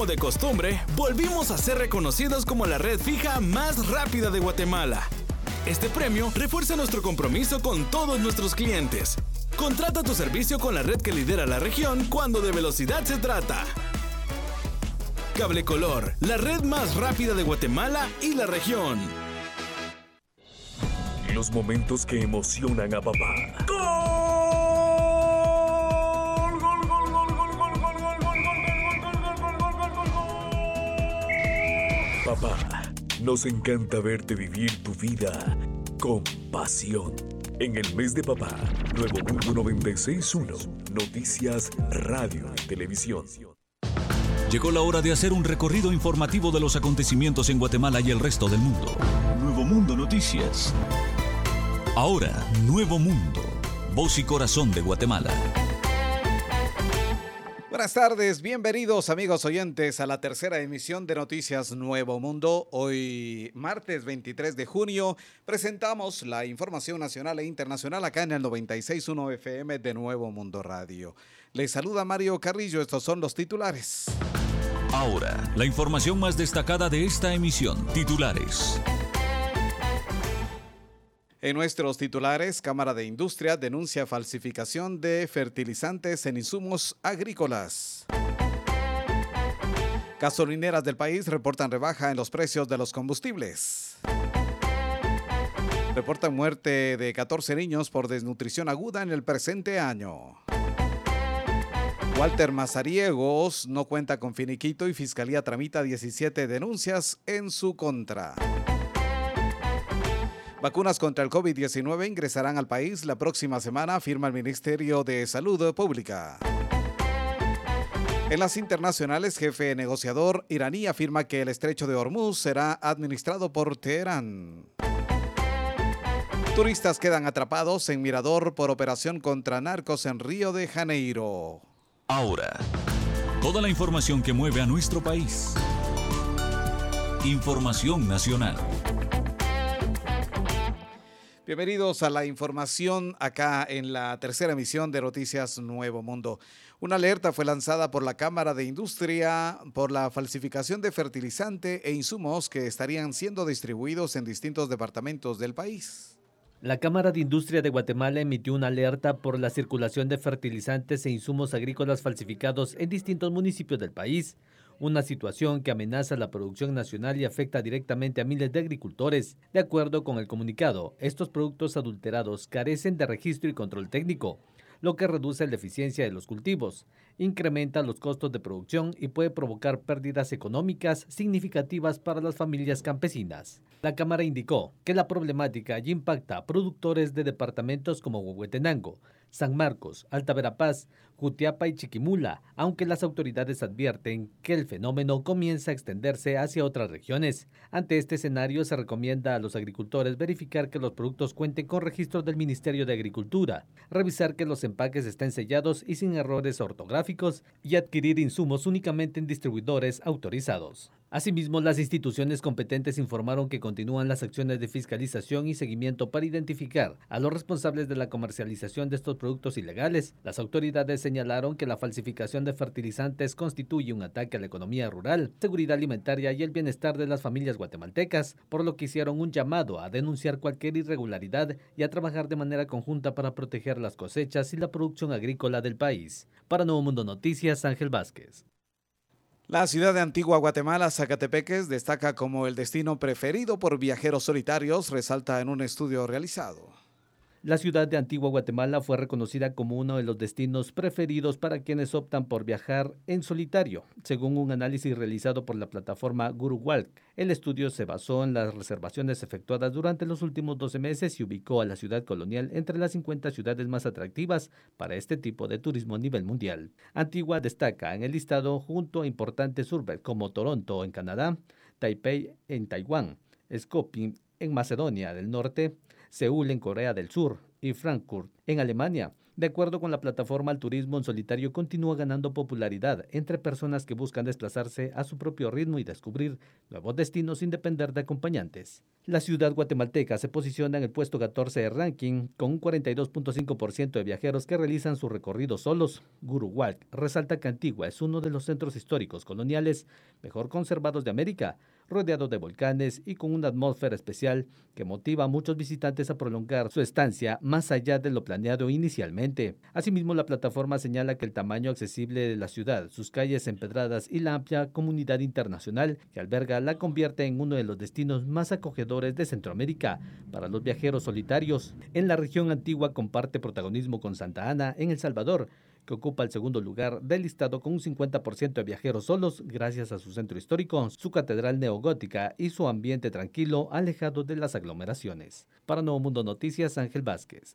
Como de costumbre, volvimos a ser reconocidos como la red fija más rápida de Guatemala. Este premio refuerza nuestro compromiso con todos nuestros clientes. Contrata tu servicio con la red que lidera la región cuando de velocidad se trata. Cable Color, la red más rápida de Guatemala y la región. Los momentos que emocionan a papá. Papá, nos encanta verte vivir tu vida con pasión. En el mes de papá, Nuevo Mundo 96.1, noticias, radio y televisión. Llegó la hora de hacer un recorrido informativo de los acontecimientos en Guatemala y el resto del mundo. Nuevo Mundo Noticias. Ahora, Nuevo Mundo, voz y corazón de Guatemala. Buenas tardes, bienvenidos amigos oyentes a la tercera emisión de Noticias Nuevo Mundo. Hoy, martes 23 de junio, presentamos la información nacional e internacional acá en el 96.1 FM de Nuevo Mundo Radio. Les saluda Mario Carrillo, estos son los titulares. Ahora, la información más destacada de esta emisión. Titulares. En nuestros titulares, Cámara de Industria denuncia falsificación de fertilizantes en insumos agrícolas. Gasolineras del país reportan rebaja en los precios de los combustibles. Reportan muerte de 14 niños por desnutrición aguda en el presente año. Walter Mazariegos no cuenta con finiquito y Fiscalía tramita 17 denuncias en su contra. Vacunas contra el COVID-19 ingresarán al país la próxima semana, afirma el Ministerio de Salud Pública. En las internacionales, jefe negociador iraní afirma que el estrecho de Hormuz será administrado por Teherán. Turistas quedan atrapados en Mirador por operación contra narcos en Río de Janeiro. Ahora, toda la información que mueve a nuestro país. Información nacional. Bienvenidos a la información acá en la tercera emisión de Noticias Nuevo Mundo. Una alerta fue lanzada por la Cámara de Industria por la falsificación de fertilizante e insumos que estarían siendo distribuidos en distintos departamentos del país. La Cámara de Industria de Guatemala emitió una alerta por la circulación de fertilizantes e insumos agrícolas falsificados en distintos municipios del país. Una situación que amenaza la producción nacional y afecta directamente a miles de agricultores. De acuerdo con el comunicado, estos productos adulterados carecen de registro y control técnico, lo que reduce la eficiencia de los cultivos, incrementa los costos de producción y puede provocar pérdidas económicas significativas para las familias campesinas. La Cámara indicó que la problemática ya impacta a productores de departamentos como Huehuetenango, San Marcos, Alta Verapaz, Jutiapa y Chiquimula, aunque las autoridades advierten que el fenómeno comienza a extenderse hacia otras regiones. Ante este escenario, se recomienda a los agricultores verificar que los productos cuenten con registros del Ministerio de Agricultura, revisar que los empaques estén sellados y sin errores ortográficos y adquirir insumos únicamente en distribuidores autorizados. Asimismo, las instituciones competentes informaron que continúan las acciones de fiscalización y seguimiento para identificar a los responsables de la comercialización de estos productos ilegales. Las autoridades señalaron que la falsificación de fertilizantes constituye un ataque a la economía rural, seguridad alimentaria y el bienestar de las familias guatemaltecas, por lo que hicieron un llamado a denunciar cualquier irregularidad y a trabajar de manera conjunta para proteger las cosechas y la producción agrícola del país. Para Nuevo Mundo Noticias, Ángel Vázquez. La ciudad de Antigua Guatemala, Zacatepeques, destaca como el destino preferido por viajeros solitarios, resalta en un estudio realizado. La ciudad de Antigua Guatemala fue reconocida como uno de los destinos preferidos para quienes optan por viajar en solitario, según un análisis realizado por la plataforma GuruWalk. El estudio se basó en las reservaciones efectuadas durante los últimos 12 meses y ubicó a la ciudad colonial entre las 50 ciudades más atractivas para este tipo de turismo a nivel mundial. Antigua destaca en el listado junto a importantes urbes como Toronto en Canadá, Taipei en Taiwán, Skopje en Macedonia del Norte, Seúl en Corea del Sur y Frankfurt en Alemania. De acuerdo con la plataforma, el turismo en solitario continúa ganando popularidad entre personas que buscan desplazarse a su propio ritmo y descubrir nuevos destinos sin depender de acompañantes. La ciudad guatemalteca se posiciona en el puesto 14 de ranking con un 42.5% de viajeros que realizan su recorrido solos. Guru Walk resalta que Antigua es uno de los centros históricos coloniales mejor conservados de América, rodeado de volcanes y con una atmósfera especial que motiva a muchos visitantes a prolongar su estancia más allá de lo planeado inicialmente. Asimismo, la plataforma señala que el tamaño accesible de la ciudad, sus calles empedradas y la amplia comunidad internacional que alberga la convierte en uno de los destinos más acogedores de Centroamérica para los viajeros solitarios. En la región Antigua comparte protagonismo con Santa Ana, en El Salvador, que ocupa el segundo lugar del listado con un 50% de viajeros solos gracias a su centro histórico, su catedral neogótica y su ambiente tranquilo, alejado de las aglomeraciones. Para Nuevo Mundo Noticias, Ángel Vázquez.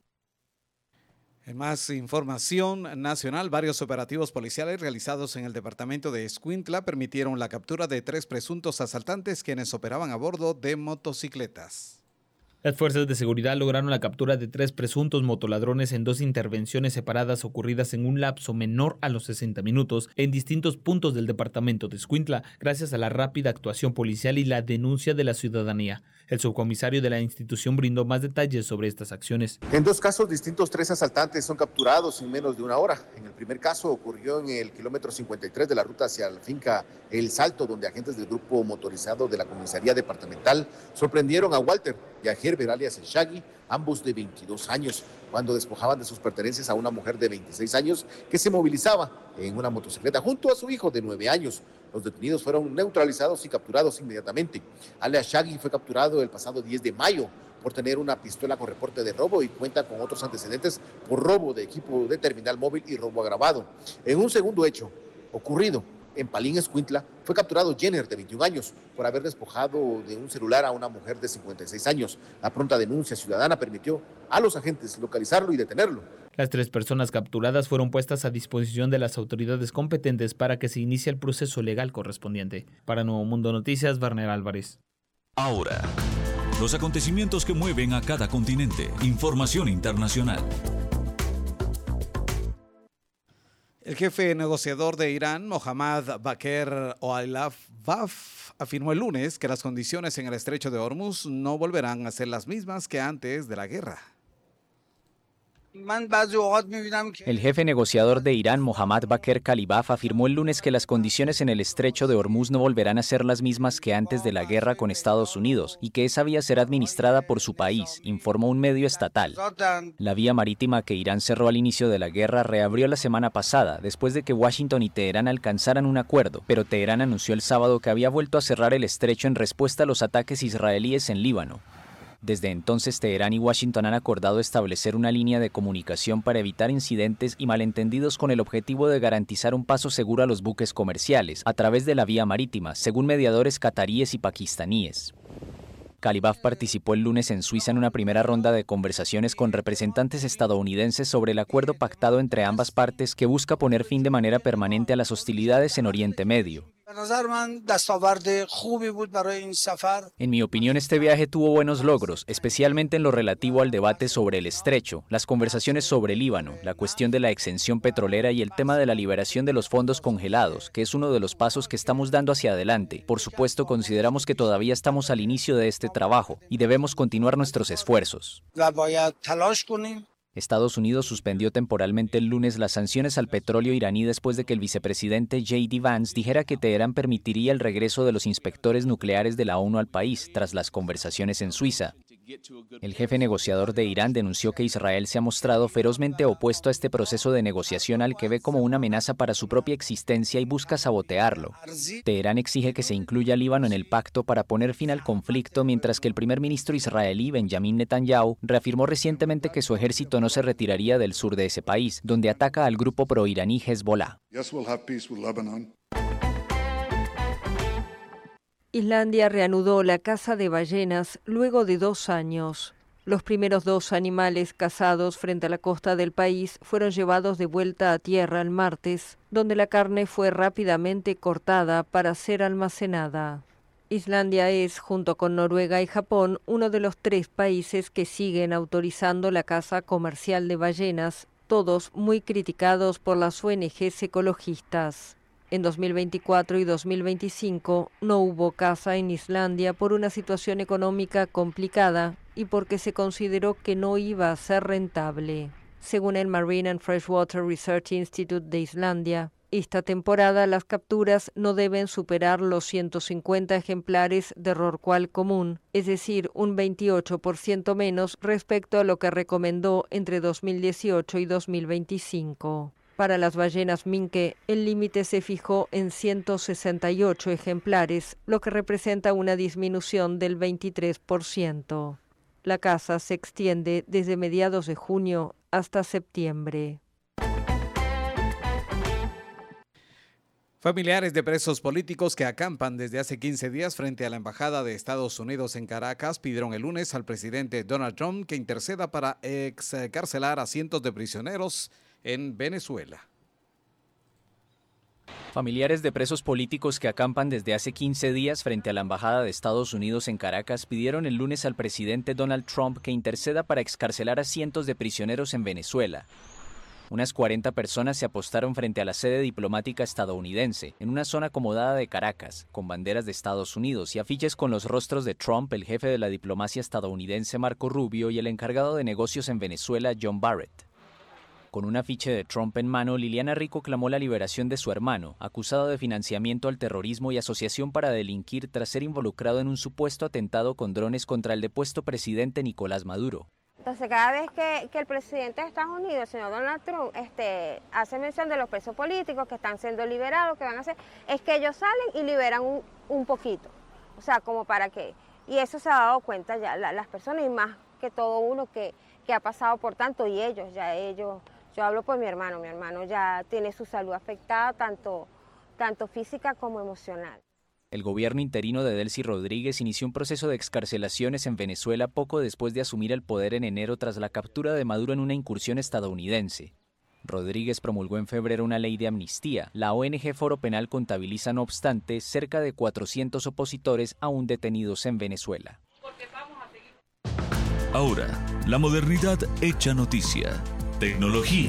En más información nacional, varios operativos policiales realizados en el departamento de Escuintla permitieron la captura de 3 presuntos asaltantes quienes operaban a bordo de motocicletas. Las fuerzas de seguridad lograron la captura de 3 presuntos motoladrones en 2 intervenciones separadas ocurridas en un lapso menor a los 60 minutos en distintos puntos del departamento de Escuintla, gracias a la rápida actuación policial y la denuncia de la ciudadanía. El subcomisario de la institución brindó más detalles sobre estas acciones. En 2 casos distintos, 3 asaltantes son capturados en menos de una hora. En el primer caso ocurrió en el kilómetro 53 de la ruta hacia la finca El Salto, donde agentes del grupo motorizado de la comisaría departamental sorprendieron a Walter y a Herbert alias el Shaggy, ambos de 22 años, cuando despojaban de sus pertenencias a una mujer de 26 años que se movilizaba en una motocicleta junto a su hijo de 9 años. Los detenidos fueron neutralizados y capturados inmediatamente. Alias Shaggy fue capturado el pasado 10 de mayo por tener una pistola con reporte de robo y cuenta con otros antecedentes por robo de equipo de terminal móvil y robo agravado. En un segundo hecho ocurrido en Palín, Escuintla, fue capturado Jenner, de 21 años, por haber despojado de un celular a una mujer de 56 años. La pronta denuncia ciudadana permitió a los agentes localizarlo y detenerlo. Las 3 personas capturadas fueron puestas a disposición de las autoridades competentes para que se inicie el proceso legal correspondiente. Para Nuevo Mundo Noticias, Barner Álvarez. Ahora, los acontecimientos que mueven a cada continente. Información internacional. El jefe negociador de Irán, Mohammad Bakr Oailaf, afirmó el lunes que las condiciones en el estrecho de Hormuz no volverán a ser las mismas que antes de la guerra. El jefe negociador de Irán, Mohammad Bakr Kalibaf, afirmó el lunes que las condiciones en el estrecho de Hormuz no volverán a ser las mismas que antes de la guerra con Estados Unidos y que esa vía será administrada por su país, informó un medio estatal. La vía marítima que Irán cerró al inicio de la guerra reabrió la semana pasada, después de que Washington y Teherán alcanzaran un acuerdo, pero Teherán anunció el sábado que había vuelto a cerrar el estrecho en respuesta a los ataques israelíes en Líbano. Desde entonces, Teherán y Washington han acordado establecer una línea de comunicación para evitar incidentes y malentendidos con el objetivo de garantizar un paso seguro a los buques comerciales a través de la vía marítima, según mediadores cataríes y pakistaníes. Kalibaf participó el lunes en Suiza en una primera ronda de conversaciones con representantes estadounidenses sobre el acuerdo pactado entre ambas partes que busca poner fin de manera permanente a las hostilidades en Oriente Medio. En mi opinión, este viaje tuvo buenos logros, especialmente en lo relativo al debate sobre el estrecho, las conversaciones sobre Líbano, la cuestión de la exención petrolera y el tema de la liberación de los fondos congelados, que es uno de los pasos que estamos dando hacia adelante. Por supuesto, consideramos que todavía estamos al inicio de este trabajo y debemos continuar nuestros esfuerzos. Estados Unidos suspendió temporalmente el lunes las sanciones al petróleo iraní después de que el vicepresidente J.D. Vance dijera que Teherán permitiría el regreso de los inspectores nucleares de la ONU al país tras las conversaciones en Suiza. El jefe negociador de Irán denunció que Israel se ha mostrado ferozmente opuesto a este proceso de negociación al que ve como una amenaza para su propia existencia y busca sabotearlo. Teherán exige que se incluya a Líbano en el pacto para poner fin al conflicto, mientras que el primer ministro israelí Benjamin Netanyahu reafirmó recientemente que su ejército no se retiraría del sur de ese país, donde ataca al grupo proiraní Hezbollah. Islandia reanudó la caza de ballenas luego de 2 años. Los primeros 2 animales cazados frente a la costa del país fueron llevados de vuelta a tierra el martes, donde la carne fue rápidamente cortada para ser almacenada. Islandia es, junto con Noruega y Japón, uno de los 3 países que siguen autorizando la caza comercial de ballenas todos muy criticados por las ONGs ecologistas. En 2024 y 2025 no hubo caza en Islandia por una situación económica complicada y porque se consideró que no iba a ser rentable. Según el Marine and Freshwater Research Institute de Islandia, esta temporada las capturas no deben superar los 150 ejemplares de rorcual común, es decir, un 28% menos respecto a lo que recomendó entre 2018 y 2025. Para las ballenas minke, el límite se fijó en 168 ejemplares, lo que representa una disminución del 23%. La caza se extiende desde mediados de junio hasta septiembre. Familiares de presos políticos que acampan desde hace 15 días frente a la Embajada de Estados Unidos en Caracas pidieron el lunes al presidente Donald Trump que interceda para excarcelar a cientos de prisioneros en Venezuela. Familiares de presos políticos que acampan desde hace 15 días frente a la Embajada de Estados Unidos en Caracas pidieron el lunes al presidente Donald Trump que interceda para excarcelar a cientos de prisioneros en Venezuela. Unas 40 personas se apostaron frente a la sede diplomática estadounidense, en una zona acomodada de Caracas, con banderas de Estados Unidos y afiches con los rostros de Trump, el jefe de la diplomacia estadounidense Marco Rubio y el encargado de negocios en Venezuela John Barrett. Con un afiche de Trump en mano, Liliana Rico clamó la liberación de su hermano, acusado de financiamiento al terrorismo y asociación para delinquir tras ser involucrado en un supuesto atentado con drones contra el depuesto presidente Nicolás Maduro. Entonces, cada vez que el presidente de Estados Unidos, el señor Donald Trump, hace mención de los presos políticos que están siendo liberados, que van a hacer, es que ellos salen y liberan un poquito. O sea, como para qué. Y eso se ha dado cuenta ya las personas y más que todo uno que ha pasado por tanto y ellos. Yo hablo por mi hermano ya tiene su salud afectada tanto física como emocional. El gobierno interino de Delcy Rodríguez inició un proceso de excarcelaciones en Venezuela poco después de asumir el poder en enero tras la captura de Maduro en una incursión estadounidense. Rodríguez promulgó en febrero una ley de amnistía. La ONG Foro Penal contabiliza, no obstante, cerca de 400 opositores aún detenidos en Venezuela. Ahora, la modernidad hecha noticia. Tecnología.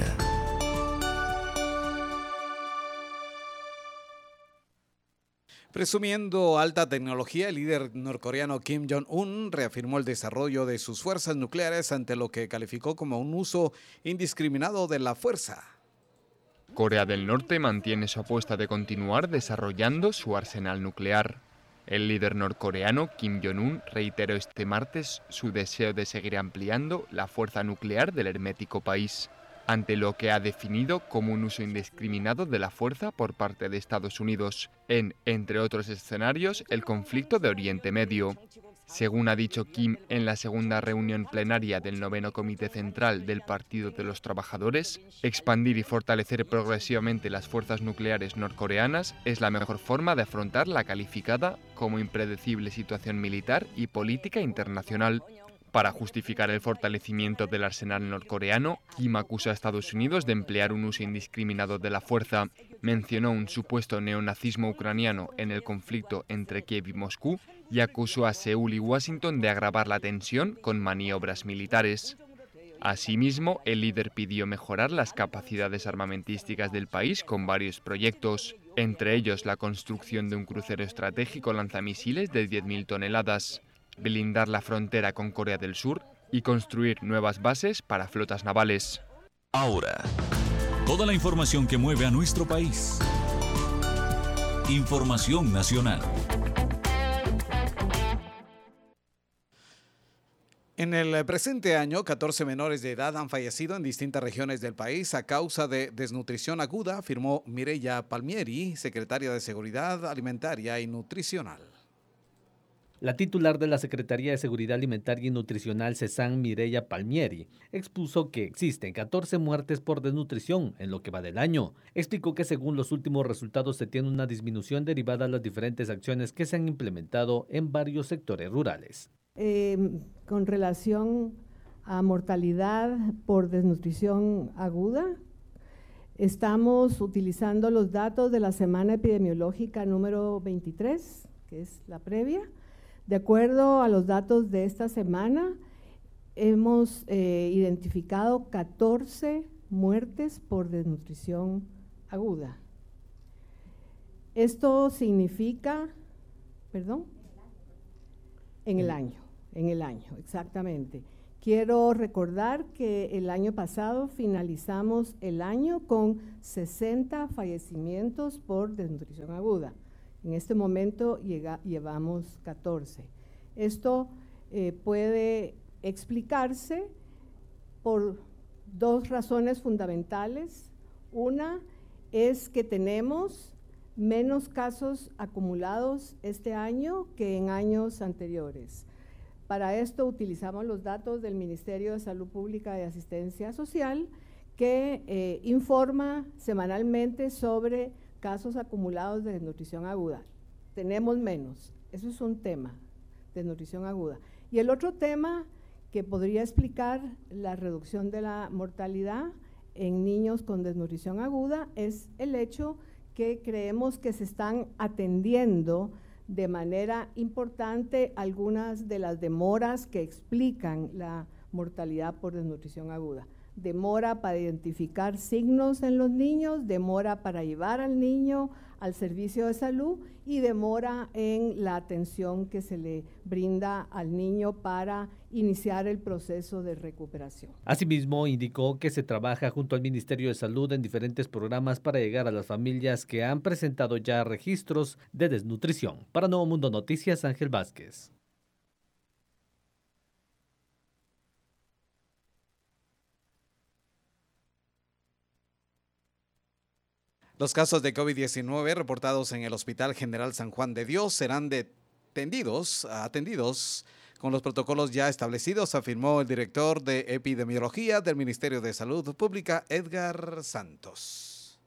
Presumiendo alta tecnología, el líder norcoreano Kim Jong-un reafirmó el desarrollo de sus fuerzas nucleares ante lo que calificó como un uso indiscriminado de la fuerza. Corea del Norte mantiene su apuesta de continuar desarrollando su arsenal nuclear. El líder norcoreano Kim Jong-un reiteró este martes su deseo de seguir ampliando la fuerza nuclear del hermético país, ante lo que ha definido como un uso indiscriminado de la fuerza por parte de Estados Unidos en, entre otros escenarios, el conflicto de Oriente Medio. Según ha dicho Kim en la segunda reunión plenaria del 9º Comité Central del Partido de los Trabajadores, expandir y fortalecer progresivamente las fuerzas nucleares norcoreanas es la mejor forma de afrontar la calificada como impredecible situación militar y política internacional. Para justificar el fortalecimiento del arsenal norcoreano, Kim acusó a Estados Unidos de emplear un uso indiscriminado de la fuerza, mencionó un supuesto neonazismo ucraniano en el conflicto entre Kiev y Moscú y acusó a Seúl y Washington de agravar la tensión con maniobras militares. Asimismo, el líder pidió mejorar las capacidades armamentísticas del país con varios proyectos, entre ellos la construcción de un crucero estratégico lanzamisiles de 10.000 toneladas, blindar la frontera con Corea del Sur y construir nuevas bases para flotas navales. Ahora, toda la información que mueve a nuestro país. Información nacional. En el presente año, 14 menores de edad han fallecido en distintas regiones del país a causa de desnutrición aguda, afirmó Mireya Palmieri, secretaria de Seguridad Alimentaria y Nutricional. La titular de la Secretaría de Seguridad Alimentaria y Nutricional, CESAN, Mireya Palmieri, expuso que existen 14 muertes por desnutrición en lo que va del año. Explicó que según los últimos resultados se tiene una disminución derivada de las diferentes acciones que se han implementado en varios sectores rurales. Con relación a mortalidad por desnutrición aguda, estamos utilizando los datos de la semana epidemiológica número 23, que es la previa. De acuerdo a los datos de esta semana, hemos identificado 14 muertes por desnutrición aguda. Esto significa, en el año, exactamente. Quiero recordar que el año pasado finalizamos el año con 60 fallecimientos por desnutrición aguda. En este momento llevamos 14. Esto puede explicarse por dos razones fundamentales. Una es que tenemos menos casos acumulados este año que en años anteriores. Para esto utilizamos los datos del Ministerio de Salud Pública y Asistencia Social, que informa semanalmente sobre casos acumulados de desnutrición aguda. Tenemos menos, eso es un tema, desnutrición aguda. Y el otro tema que podría explicar la reducción de la mortalidad en niños con desnutrición aguda es el hecho que creemos que se están atendiendo de manera importante algunas de las demoras que explican la mortalidad por desnutrición aguda. Demora para identificar signos en los niños, demora para llevar al niño al servicio de salud y demora en la atención que se le brinda al niño para iniciar el proceso de recuperación. Asimismo, indicó que se trabaja junto al Ministerio de Salud en diferentes programas para llegar a las familias que han presentado ya registros de desnutrición. Para Nuevo Mundo Noticias, Ángel Vázquez. Los casos de COVID-19 reportados en el Hospital General San Juan de Dios serán atendidos con los protocolos ya establecidos, afirmó el director de Epidemiología del Ministerio de Salud Pública, Edgar Santos.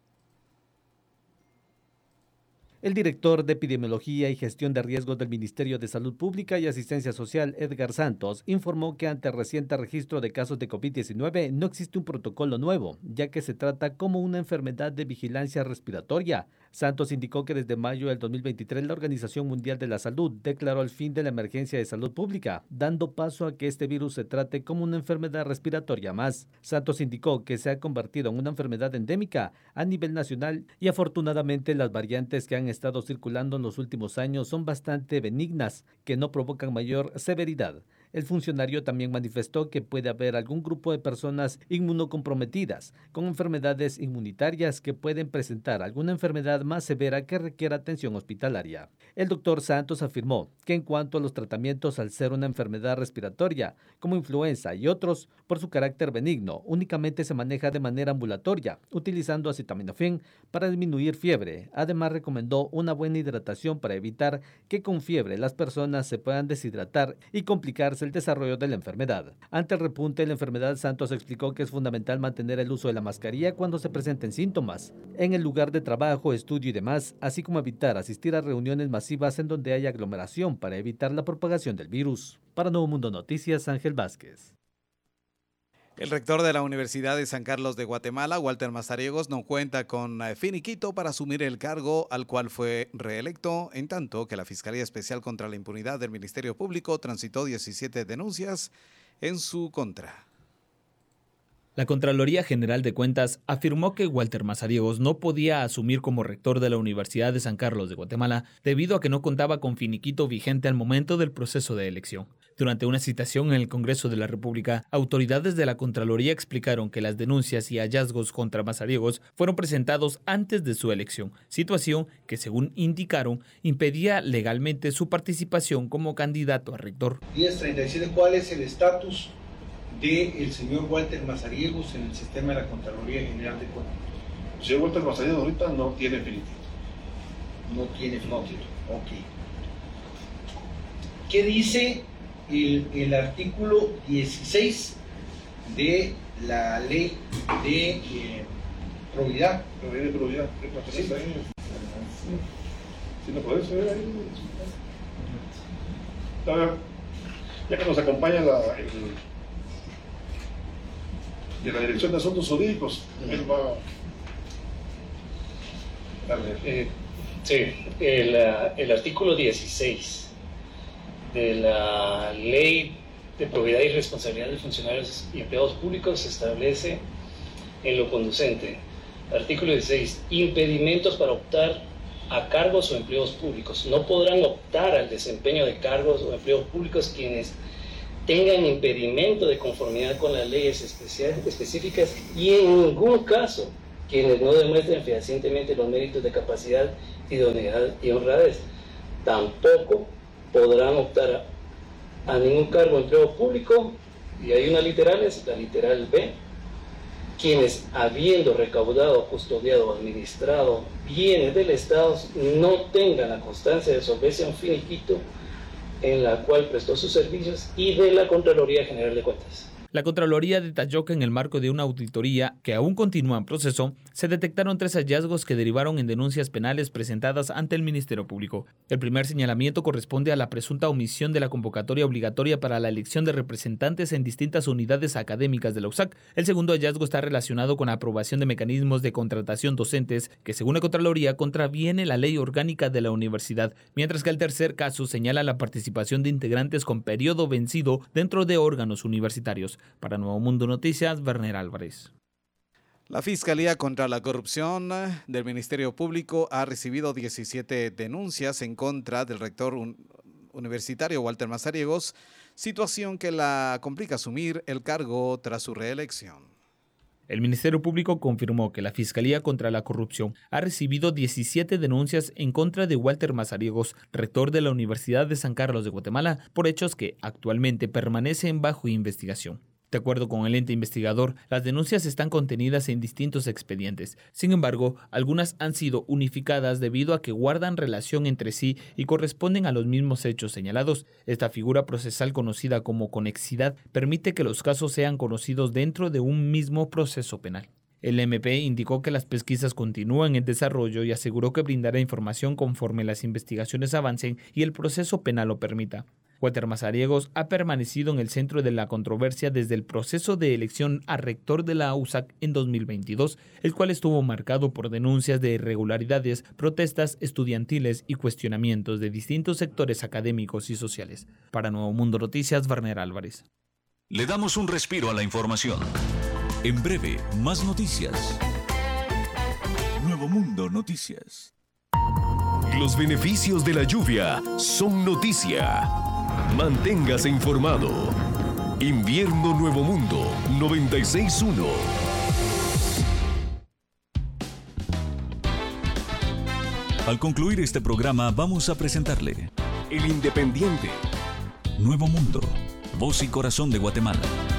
El director de Epidemiología y Gestión de Riesgos del Ministerio de Salud Pública y Asistencia Social, Edgar Santos, informó que ante el reciente registro de casos de COVID-19 no existe un protocolo nuevo, ya que se trata como una enfermedad de vigilancia respiratoria. Santos indicó que desde mayo del 2023 la Organización Mundial de la Salud declaró el fin de la emergencia de salud pública, dando paso a que este virus se trate como una enfermedad respiratoria más. Santos indicó que se ha convertido en una enfermedad endémica a nivel nacional y afortunadamente las variantes que han estado circulando en los últimos años son bastante benignas, que no provocan mayor severidad. El funcionario también manifestó que puede haber algún grupo de personas inmunocomprometidas con enfermedades inmunitarias que pueden presentar alguna enfermedad más severa que requiera atención hospitalaria. El doctor Santos afirmó que en cuanto a los tratamientos, al ser una enfermedad respiratoria como influenza y otros, por su carácter benigno, únicamente se maneja de manera ambulatoria, utilizando acetaminofén para disminuir fiebre. Además, recomendó una buena hidratación para evitar que con fiebre las personas se puedan deshidratar y complicarse el desarrollo de la enfermedad. Ante el repunte de la enfermedad, Santos explicó que es fundamental mantener el uso de la mascarilla cuando se presenten síntomas en el lugar de trabajo, estudio y demás, así como evitar asistir a reuniones masivas en donde haya aglomeración para evitar la propagación del virus. Para Nuevo Mundo Noticias, Ángel Vázquez. El rector de la Universidad de San Carlos de Guatemala, Walter Mazariegos, no cuenta con finiquito para asumir el cargo al cual fue reelecto, en tanto que la Fiscalía Especial contra la Impunidad del Ministerio Público transitó 17 denuncias en su contra. La Contraloría General de Cuentas afirmó que Walter Mazariegos no podía asumir como rector de la Universidad de San Carlos de Guatemala debido a que no contaba con finiquito vigente al momento del proceso de elección. Durante una citación en el Congreso de la República, autoridades de la Contraloría explicaron que las denuncias y hallazgos contra Mazariegos fueron presentados antes de su elección, situación que, según indicaron, impedía legalmente su participación como candidato a rector. 1037, ¿cuál es el estatus del señor Walter Mazariegos en el sistema de la Contraloría General de Cuentas? El señor Walter Mazariegos ahorita no tiene finiquito. No tiene finiquito, ok. ¿Qué dice el artículo 16 de la ley de probidad? La ley de probidad, ¿sí? ¿Sí lo podés ver ahí? A ver, ya que nos acompaña de la Dirección de Asuntos Jurídicos, él va a darle. Sí, el artículo 16 de la Ley de Probidad y Responsabilidad de Funcionarios y Empleados Públicos establece en lo conducente. Artículo 16. Impedimentos para optar a cargos o empleos públicos. No podrán optar al desempeño de cargos o empleos públicos quienes tengan impedimento de conformidad con las leyes específicas y en ningún caso quienes no demuestren fehacientemente los méritos de capacidad, idoneidad y honradez. Tampoco podrán optar a ningún cargo o empleo público, y hay unas literales, la literal B, quienes habiendo recaudado, custodiado o administrado bienes del Estado no tengan la constancia de solvencia un finiquito en la cual prestó sus servicios y de la Contraloría General de Cuentas. La Contraloría detalló que en el marco de una auditoría que aún continúa en proceso, se detectaron 3 hallazgos que derivaron en denuncias penales presentadas ante el Ministerio Público. El primer señalamiento corresponde a la presunta omisión de la convocatoria obligatoria para la elección de representantes en distintas unidades académicas de la USAC. El segundo hallazgo está relacionado con la aprobación de mecanismos de contratación docentes que, según la Contraloría, contraviene la ley orgánica de la universidad, mientras que el tercer caso señala la participación de integrantes con periodo vencido dentro de órganos universitarios. Para Nuevo Mundo Noticias, Werner Álvarez. La Fiscalía contra la Corrupción del Ministerio Público ha recibido 17 denuncias en contra del rector universitario Walter Mazariegos, situación que la complica asumir el cargo tras su reelección. El Ministerio Público confirmó que la Fiscalía contra la Corrupción ha recibido 17 denuncias en contra de Walter Mazariegos, rector de la Universidad de San Carlos de Guatemala, por hechos que actualmente permanecen bajo investigación. De acuerdo con el ente investigador, las denuncias están contenidas en distintos expedientes. Sin embargo, algunas han sido unificadas debido a que guardan relación entre sí y corresponden a los mismos hechos señalados. Esta figura procesal conocida como conexidad permite que los casos sean conocidos dentro de un mismo proceso penal. El MP indicó que las pesquisas continúan en desarrollo y aseguró que brindará información conforme las investigaciones avancen y el proceso penal lo permita. Walter Mazariegos ha permanecido en el centro de la controversia desde el proceso de elección a rector de la USAC en 2022, el cual estuvo marcado por denuncias de irregularidades, protestas estudiantiles y cuestionamientos de distintos sectores académicos y sociales. Para Nuevo Mundo Noticias, Werner Álvarez. Le damos un respiro a la información. En breve, más noticias. Nuevo Mundo Noticias. Los beneficios de la lluvia son noticia. Manténgase informado. Invierno Nuevo Mundo 96.1. Al concluir este programa, vamos a presentarle El Independiente. Nuevo Mundo, voz y corazón de Guatemala.